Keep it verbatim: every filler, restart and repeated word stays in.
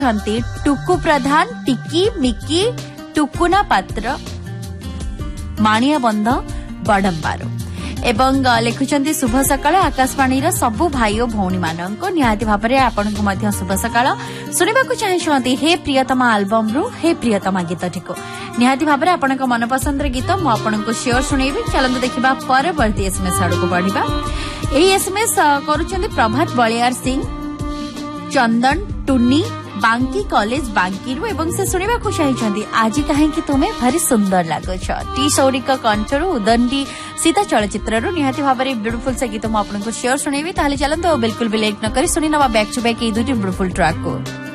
टुकु प्रधान टिकी मिकी टुकुना पात्र माणिया बंध बड़म्बार एवं लिखुचंती शुभ सकाळ आकाशवाणी सबु भाई और भौणी मानक निहाती भाव में आपण को शुभ सकाळ शुणा चाहती हे प्रियतमा आल्बम रु हे प्रियतमा गीत टी को निहाती भाव में आपण मनपसंद गीत मुझे श्योर शुणेबी चलते देखा परवर्ती एसएमएस आड़ को बढ़ा यही एसएमएस करुछंती प्रभात बलियार सिंह चंदन टुन्नी बांकी कॉलेज बांकी रु एवं से सुनिबा को चाहती आज कहीं तुम्हें भारी सुंदर लगुच टी सौरिक कंठर उदंडी सीता चलचित्र निहाती भाव में ब्यूटीफुल से गीत मुझे श्योर शुणेबी चलते बिल्कुल भी लेट न कर सुनी नवा बैक टू बैक ये दुटी ब्यूटीफुल ट्रैक को।